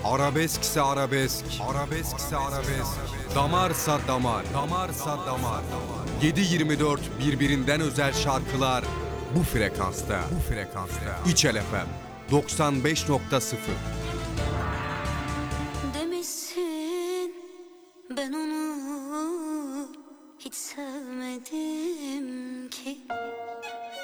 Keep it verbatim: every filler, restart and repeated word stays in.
Arabeskse arabesk, arabeskse arabesk. Damarsa damar, damarsa damar. yedi yirmi dört birbirinden özel şarkılar bu frekansta. Bu frekansta. İçel F M doksan beş nokta sıfır. Demişsin ben onu hiç sevmedim.